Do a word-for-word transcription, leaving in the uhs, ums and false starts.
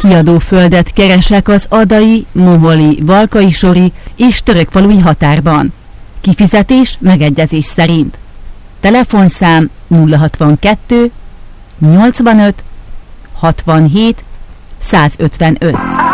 kiadóföldet keresek az adai, moholi, valkai-sori és törökfalui határban. Kifizetés megegyezés szerint. Telefonszám nulla hatvankettő nyolcvanöt hatvanhét százötvenöt.